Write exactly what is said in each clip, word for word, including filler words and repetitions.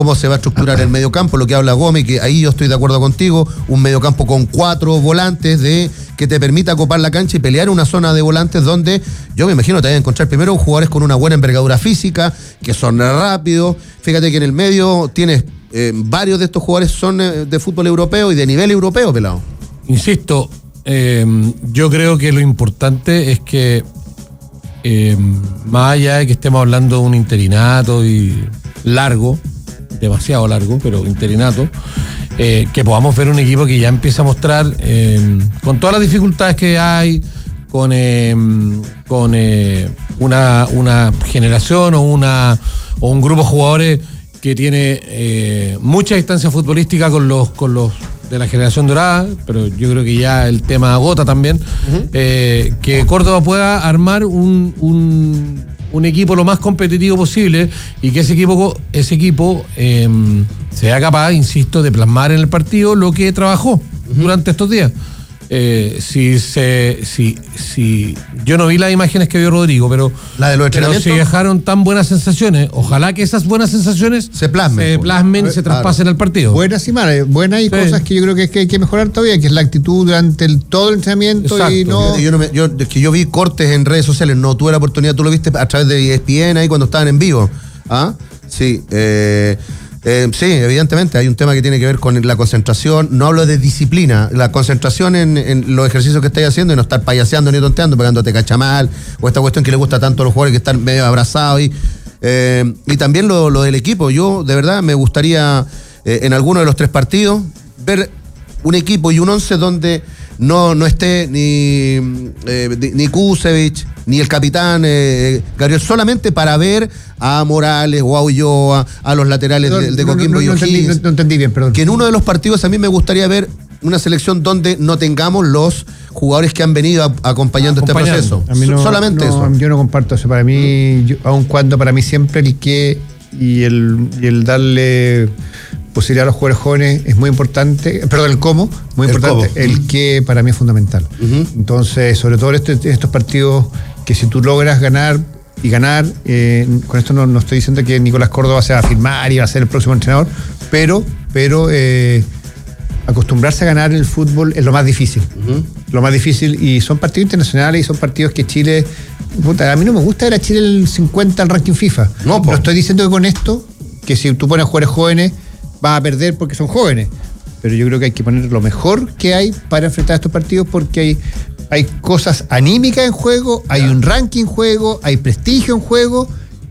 cómo se va a estructurar el mediocampo, lo que habla Gómez, que ahí yo estoy de acuerdo contigo, un mediocampo con cuatro volantes de que te permita copar la cancha y pelear una zona de volantes donde yo me imagino te vas a encontrar primero jugadores con una buena envergadura física, que son rápidos. Fíjate que en el medio tienes eh, varios de estos jugadores son eh, de fútbol europeo y de nivel europeo, pelado. Insisto, eh, yo creo que lo importante es que eh, más allá de que estemos hablando de un interinato y largo, demasiado largo, pero interinato, eh, que podamos ver un equipo que ya empieza a mostrar, eh, con todas las dificultades que hay, con, eh, con eh, una, una generación o, una, o un grupo de jugadores que tiene eh, mucha distancia futbolística con los, con los de la generación dorada, pero yo creo que ya el tema agota también, uh-huh. eh, que Córdoba pueda armar un... un un equipo lo más competitivo posible y que ese equipo ese equipo eh, sea capaz, insisto, de plasmar en el partido lo que trabajó uh-huh. durante estos días. Eh, si se si si yo no vi las imágenes que vio Rodrigo, pero la de los entrenamientos, pero si dejaron tan buenas sensaciones, ojalá que esas buenas sensaciones se plasmen, se plasmen y se traspasen claro. al partido. Buenas y malas, buenas y sí. cosas que yo creo que, es que hay que mejorar todavía, que es la actitud durante el, todo el entrenamiento. Exacto. Y no... Yo, no me, yo, es que yo vi cortes en redes sociales, no tuve la oportunidad, tú lo viste a través de E S P N ahí cuando estaban en vivo. ¿Ah? Sí, eh Eh, sí, evidentemente hay un tema que tiene que ver con la concentración. No hablo de disciplina, la concentración en, en los ejercicios que estáis haciendo y no estar payaseando ni tonteando, pegándote cachamal, o esta cuestión que le gusta tanto a los jugadores que están medio abrazados. Y, eh, y también lo, lo del equipo. Yo, de verdad, me gustaría eh, en alguno de los tres partidos ver un equipo y un once donde no, no esté ni, eh, ni Kusevich, ni el capitán eh, Gabriel, solamente para ver a Morales o a Ulloa, a los laterales no, de, de no, Coquimbo no, y no, O'Higgins. entendí, no, no entendí bien, perdón. Que en uno de los partidos a mí me gustaría ver una selección donde no tengamos los jugadores que han venido a, acompañando, acompañando este proceso. A mí no, solamente no, eso. Yo no comparto eso. Para mí, yo, aun cuando para mí siempre el que y el, y el darle posibilidad a los jugadores jóvenes es muy importante, perdón, el cómo, muy el importante, cómo. el que para mí es fundamental. Uh-huh. Entonces, sobre todo este, estos partidos que si tú logras ganar y ganar, eh, con esto no, no estoy diciendo que Nicolás Córdoba se va a firmar y va a ser el próximo entrenador, pero, pero eh, acostumbrarse a ganar el fútbol es lo más difícil, uh-huh. lo más difícil, y son partidos internacionales y son partidos que Chile, puta, a mí no me gusta ver a Chile el cincuenta al ranking FIFA, no, no estoy diciendo que con esto, que si tú pones jugadores jóvenes vas a perder porque son jóvenes, pero yo creo que hay que poner lo mejor que hay para enfrentar estos partidos, porque hay, hay cosas anímicas en juego, hay un ranking en juego, hay prestigio en juego,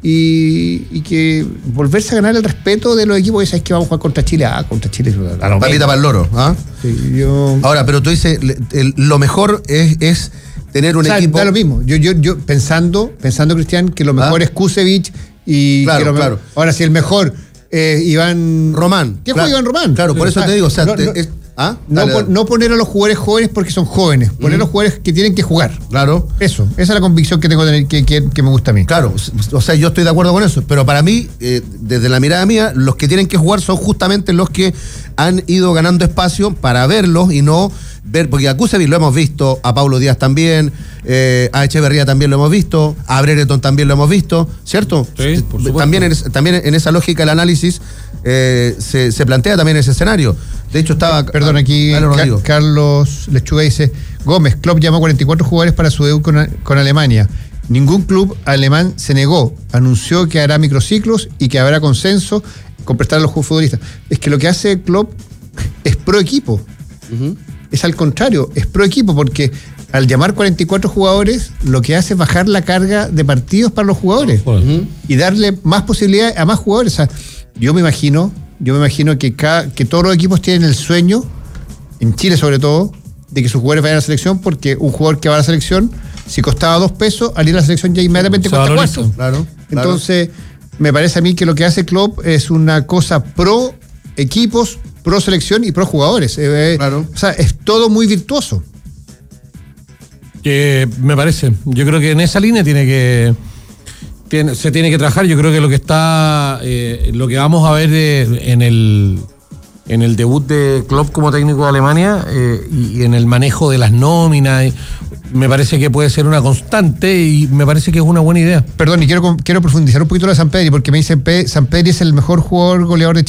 y, y que volverse a ganar el respeto de los equipos. Esa es que vamos a jugar contra Chile, ah, contra Chile a lo papita para el loro, ¿ah? Sí, yo... Ahora, pero tú dices, el, lo mejor es, es tener un o sea, equipo. Da lo mismo. Yo, yo, yo pensando, pensando, Cristian, que lo mejor ¿Ah? es Kusevich y claro, que lo claro. mejor, ahora si el mejor Eh, Iván Román. ¿Qué claro, juega Iván Román? Claro, por eso o sea, te digo, o sea, no, te, no, es, ¿ah? no, dale, dale. no poner a los jugadores jóvenes porque son jóvenes, poner mm. a los jugadores que tienen que jugar. Claro. Eso, esa es la convicción que tengo que, que, que me gusta a mí. Claro, o sea, yo estoy de acuerdo con eso, pero para mí, eh, desde la mirada mía, los que tienen que jugar son justamente los que han ido ganando espacio para verlos y no ver, porque a Kusevich lo hemos visto, a Paulo Díaz también, eh, a Echeverría también lo hemos visto, a Brereton también lo hemos visto, ¿cierto? Sí, por supuesto. También en, también en esa lógica el análisis eh, se, se plantea también ese escenario. De hecho estaba... Perdón, aquí Ca- Carlos Lechuga dice, Gómez, Klopp llamó cuarenta y cuatro jugadores para su debut con, con Alemania. Ningún club alemán se negó, anunció que hará microciclos y que habrá consenso con prestar a los futbolistas. Es que lo que hace Klopp es pro equipo. Uh-huh. Es al contrario, es pro equipo, porque al llamar cuarenta y cuatro jugadores, lo que hace es bajar la carga de partidos para los jugadores uh-huh. y darle más posibilidades a más jugadores. O sea, yo me imagino, yo me imagino que cada, que todos los equipos tienen el sueño, en Chile sobre todo, de que sus jugadores vayan a la selección, porque un jugador que va a la selección, si costaba dos pesos, al ir a la selección ya inmediatamente Se cuesta cuatro. Claro, Entonces, claro. me parece a mí que lo que hace Klopp es una cosa pro equipos, pro selección y pro jugadores. Eh, claro. O sea, es todo muy virtuoso. Que me parece. Yo creo que en esa línea tiene que tiene, se tiene que trabajar. Yo creo que lo que está, eh, lo que vamos a ver de, en el en el debut de Klopp como técnico de Alemania eh, y, y en el manejo de las nóminas. Y, me parece que puede ser una constante y me parece que es una buena idea. Perdón, y quiero, quiero profundizar un poquito lo de Sampedri, porque me dicen, Sampedri es el mejor jugador goleador de